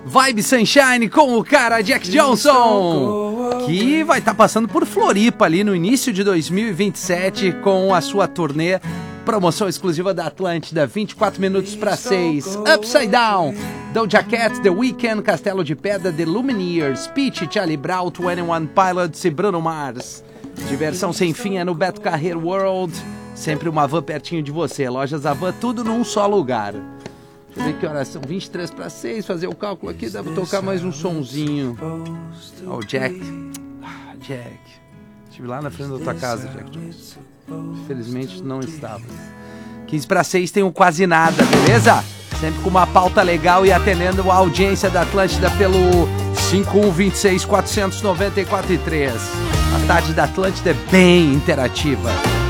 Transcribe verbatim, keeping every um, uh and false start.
Vibe Sunshine com o cara Jack Johnson, que vai estar tá passando por Floripa ali no início de dois mil e vinte e sete com a sua turnê. Promoção exclusiva da Atlântida, vinte e quatro minutos para seis. Upside Down, Doja Cat, The Weeknd, Castelo de Pedra, The Lumineers, Peach, Charlie Brown, Twenty One Pilots e Bruno Mars. Diversão sem fim é no Beto Carreiro World. Sempre uma van pertinho de você. Lojas Avan, tudo num só lugar. Deixa eu ver que horas são. vinte e três para seis. Fazer o cálculo aqui, dá pra tocar mais um sonzinho. Ó, o Jack. Ah, Jack. Estive lá na frente da tua casa, Jack Johnson. Infelizmente não estava. quinze para seis tem um quase nada, beleza? Sempre com uma pauta legal e atendendo a audiência da Atlântida pelo cinco um dois seis, quatro nove quatro, três. A tarde da Atlântida é bem interativa.